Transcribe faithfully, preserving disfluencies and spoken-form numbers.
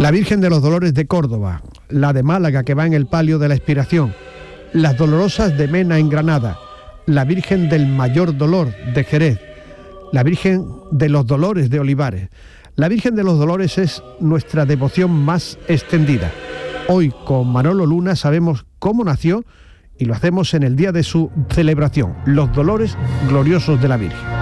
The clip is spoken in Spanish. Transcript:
La Virgen de los Dolores de Córdoba, la de Málaga que va en el palio de la Expiración, las Dolorosas de Mena en Granada, la Virgen del Mayor Dolor de Jerez, la Virgen de los Dolores de Olivares. La Virgen de los Dolores es nuestra devoción más extendida. Hoy con Manolo Luna sabemos cómo nació y lo hacemos en el día de su celebración, los Dolores Gloriosos de la Virgen.